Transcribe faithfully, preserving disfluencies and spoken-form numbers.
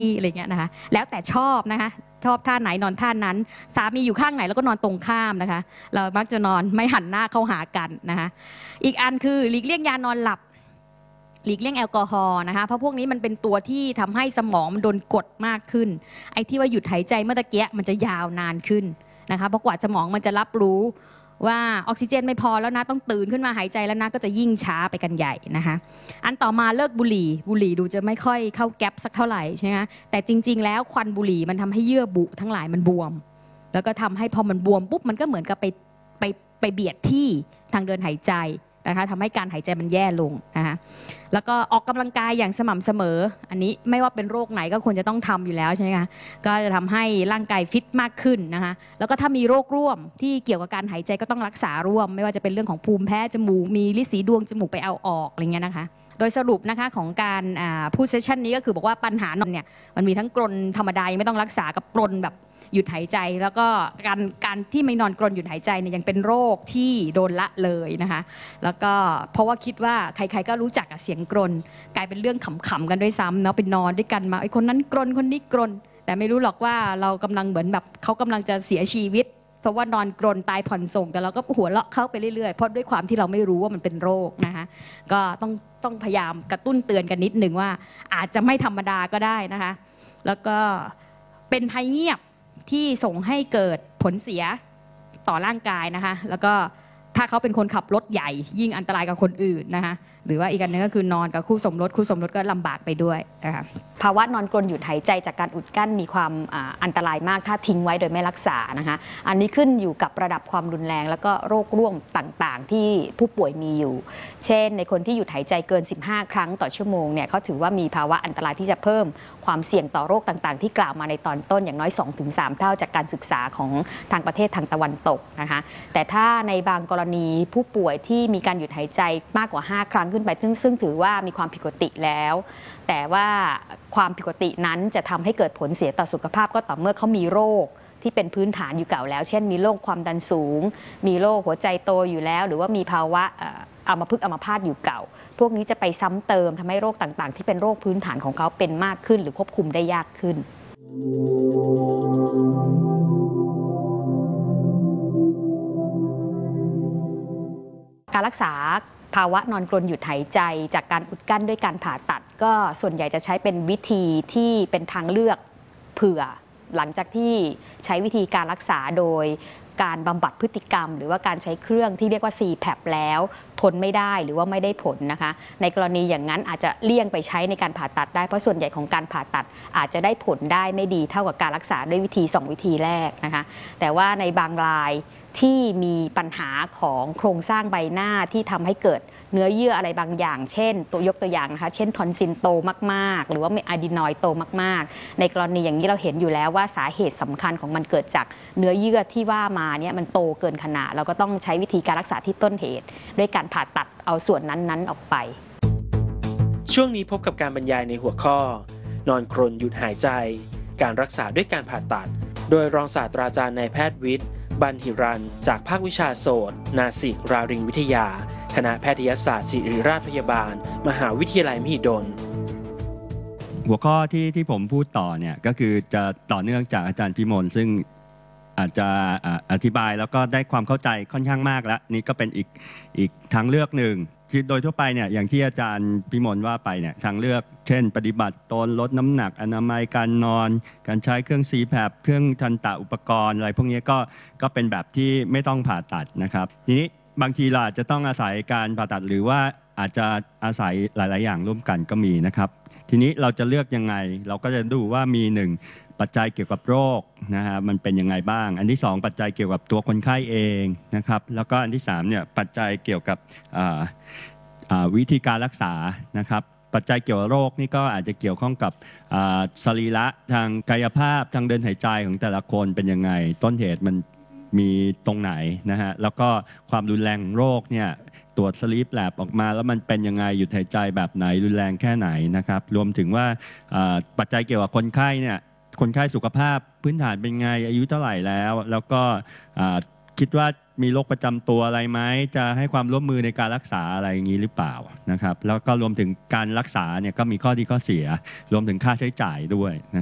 อะไรเงี้ยนะคะแล้วแต่ชอบนะคะชอบท่าไหนนอนท่านั้นสามีอยู่ข้างไหนแล้วก็นอนตรงข้ามนะคะเรามักจะนอนไม่หันหน้าเข้าหากันนะคะอีกอันคือหลีกเลี่ยงยานอนหลับหลีกเลี่ยงแอลกอฮอล์นะคะเพราะพวกนี้มันเป็นตัวที่ทำให้สมองมันโดนกดมากขึ้นไอ้ที่ว่าหยุดหายใจเมื่อตะเกียมันจะยาวนานขึ้นนะคะเพราะกว่าสมองมันจะรับรู้ว่าออกซิเจนไม่พอแล้วนะต้องตื่นขึ้นมาหายใจแล้วนะก็จะยิ่งช้าไปกันใหญ่นะคะอันต่อมาเลิกบุหรี่บุหรี่ดูจะไม่ค่อยเข้าแก๊ปสักเท่าไหร่ใช่ไหมแต่จริงๆแล้วควันบุหรี่มันทำให้เยื่อบุทั้งหลายมันบวมแล้วก็ทำให้พอมันบวมปุ๊บมันก็เหมือนกับไปไปไปเบียดที่ทางเดินหายใจนะคะทำให้การหายใจมันแย่ลงนะคะแล้วก็ออกกำลังกายอย่างสม่ำเสมออันนี้ไม่ว่าเป็นโรคไหนก็ควรจะต้องทำอยู่แล้วใช่ไหมคะก็จะทำให้ร่างกายฟิตมากขึ้นนะคะแล้วก็ถ้ามีโรคร่วมที่เกี่ยวกับการหายใจก็ต้องรักษาร่วมไม่ว่าจะเป็นเรื่องของภูมิแพ้จมูกมีฤทธิ์สีดวงจมูกไปเอาออกอะไรเงี้ยนะคะโดยสรุปนะคะของการพูดเซสชันนี้ก็คือบอกว่าปัญหานอนเนี่ยมันมีทั้งกรนธรรมดาไม่ต้องรักษากับกรนแบบหยุดหายใจแล้วก็การการที่ไม่นอนกรนหยุดหายใจเนี่ยยังเป็นโรคที่โดนละเลยนะคะแล้วก็เพราะว่าคิดว่าใครๆก็รู้จักเสียงกรนกลายเป็นเรื่องขำๆกันด้วยซ้ำเนาะเป็นนอนด้วยกันมาไอ้คนนั้นกรนคนนี้กรนแต่ไม่รู้หรอกว่าเรากำลังเหมือนแบบเขากำลังจะเสียชีวิตเพราะว่านอนกรนตายผ่อนส่งแต่เราก็หัวเราะเข้าไปเรื่อยๆเพราะด้วยความที่เราไม่รู้ว่ามันเป็นโรคนะคะก็ต้องต้องพยายามกระตุ้นเตือนกันนิดหนึ่งว่าอาจจะไม่ธรรมดาก็ได้นะคะแล้วก็เป็นภัยเงียบที่ส่งให้เกิดผลเสียต่อร่างกายนะคะแล้วก็ถ้าเขาเป็นคนขับรถใหญ่ยิ่งอันตรายกับคนอื่นนะคะหรือว่าอีกอันนึงก็คือนอนกับคู่สมรสคู่สมรสก็ลำบากไปด้วยนะคะภาวะนอนกรนหยุดหายใจจากการอุดกั้นมีความอันตรายมากถ้าทิ้งไว้โดยไม่รักษานะคะอันนี้ขึ้นอยู่กับระดับความรุนแรงแล้วก็โรคร่วมต่างๆที่ผู้ป่วยมีอยู่เช่นในคนที่หยุดหายใจเกินสิบห้าครั้งต่อชั่วโมงเนี่ยเขาถือว่ามีภาวะอันตรายที่จะเพิ่มความเสี่ยงต่อโรคต่างๆที่กล่าวมาในตอนต้นอย่างน้อย สองถึงสาม เท่าจากการศึกษาของทางประเทศทางตะวันตกนะคะแต่ถ้าในบางกรณีผู้ป่วยที่มีการหยุดหายใจมากกว่าห้าครั้งขึ้นไปซึ่งซึ่งถือว่ามีความผิดปกติแล้วแต่ว่าความผิดปกตินั้นจะทำให้เกิดผลเสียต่อสุขภาพก็ต่อเมื่อเขามีโรคที่เป็นพื้นฐานอยู่เก่าแล้วเช่นมีโรคความดันสูงมีโรคหัวใจโตอยู่แล้วหรือว่ามีภาวะอัมพฤกษ์อัมพาตอยู่เก่าพวกนี้จะไปซ้ำเติมทำให้โรคต่างๆที่เป็นโรคพื้นฐานของเขาเป็นมากขึ้นหรือควบคุมได้ยากขึ้นการรักษาภาวะนอนกรนหยุดหายใจจากการอุดกั้นด้วยการผ่าตัดก็ส่วนใหญ่จะใช้เป็นวิธีที่เป็นทางเลือกเผื่อหลังจากที่ใช้วิธีการรักษาโดยการบำบัดพฤติกรรมหรือว่าการใช้เครื่องที่เรียกว่า ซี แพป แล้วทนไม่ได้หรือว่าไม่ได้ผลนะคะในกรณีอย่างนั้นอาจจะเลี่ยงไปใช้ในการผ่าตัดได้เพราะส่วนใหญ่ของการผ่าตัดอาจจะได้ผลได้ไม่ดีเท่ากับการรักษาด้วยวิธีสองวิธีแรกนะคะแต่ว่าในบางรายที่มีปัญหาของโครงสร้างใบหน้าที่ทำให้เกิดเนื้อเยื่ออะไรบางอย่างเช่นตัวยกตัวอย่างนะคะเช่นทอนซิลโตมากๆหรือว่าอะดีนอยด์โตมากๆในกรณีอย่างนี้เราเห็นอยู่แล้วว่าสาเหตุสำคัญของมันเกิดจากเนื้อเยื่อที่ว่ามาเนี่ยมันโตเกินขนาดเราก็ต้องใช้วิธีการรักษาที่ต้นเหตุด้วยการผ่าตัดเอาส่วนนั้นๆออกไปช่วงนี้พบกับการบรรยายในหัวข้อนอนกรนหยุดหายใจการรักษาด้วยการผ่าตัดโดยรองศาสตราจารย์นายแพทย์วิทย์บันหิรันจากภาควิชาโสตนาสิกราริงวิทยาคณะแพทยศาสตร์ศิริราชพยาบาลมหาวิทยาลัยมหิดลหัวข้อที่ที่ผมพูดต่อเนี่ยก็คือจะต่อเนื่องจากอาจารย์พิมลซึ่งอาจจะอธิบายแล้วก็ได้ความเข้าใจค่อนข้างมากแล้วนี่ก็เป็นอีกอีกทางเลือกหนึ่งคือโดยทั่วไปเนี่ยอย่างที่อาจารย์พิมลว่าไปเนี่ยทางเลือกเช่นปฏิบัติตนลดน้ำหนักอนามัยการนอนการใช้เครื่อง ซี แพป เครื่องทันตะอุปกรณ์อะไรพวกนี้ก็ก็เป็นแบบที่ไม่ต้องผ่าตัดนะครับทีนี้บางทีเราอาจจะต้องอาศัยการผ่าตัดหรือว่าอาจจะอาศัยหลายๆอย่างร่วมกันก็มีนะครับทีนี้เราจะเลือกยังไงเราก็จะดูว่ามีหนึ่งปัจจัยเกี่ยวกับโรคนะฮะมันเป็นยังไงบ้างอันที่สองปัจจัยเกี่ยวกับตัวคนไข้เองนะครับแล้วก็อันที่สามเนี่ยปัจจัยเกี่ยวกับวิธีการรักษานะครับปัจจัยเกี่ยวกับโรคนี่ก็อาจจะเกี่ยวข้องกับสรีระทางกายภาพทางเดินหายใจของแต่ละคนเป็นยังไงต้นเหตุมันมีตรงไหนนะฮะแล้วก็ความรุนแรงของโรคเนี่ยตรวจสลีปแลบออกมาแล้วมันเป็นยังไงหยุดหายใจแบบไหนรุนแรงแค่ไหนนะครับรวมถึงว่าปัจจัยเกี่ยวกับคนไข้เนี่ยคนไข้สุขภาพพื้นฐานเป็นไงอายุเท่าไหร่แล้วแล้วก็คิดว่ามีโรคประจำตัวอะไรไหมจะให้ความร่วมมือในการรักษาอะไรอย่างนี้หรือเปล่านะครับแล้วก็รวมถึงการรักษาเนี่ยก็มีข้อดีข้อเสียรวมถึงค่าใช้จ่ายด้วยนะ